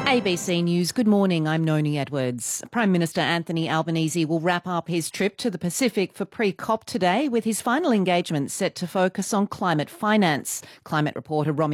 ABC News, good morning, I'm Noni Edwards. Prime Minister Anthony Albanese will wrap up his trip to the Pacific for pre-COP today with his final engagement set to focus on climate finance. Climate reporter Romy